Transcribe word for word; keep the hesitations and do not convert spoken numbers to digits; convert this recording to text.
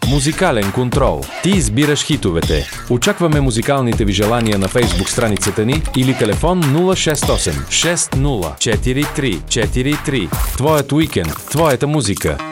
Музикален контрол. Ти избираш хитовете. Очакваме музикалните ви желания на Фейсбук страницата ни или телефон нула шест осем шест нула четири три четири три. Твоят уикенд, твоята музика.